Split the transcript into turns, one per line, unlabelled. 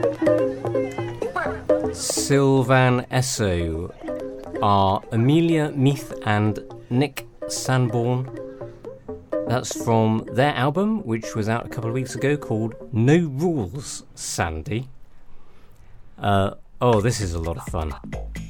Sylvan Esso are Amelia Meath and Nick Sanborn. That's from their album, which was out a couple of weeks ago, called No Rules, Sandy. This is a lot of fun.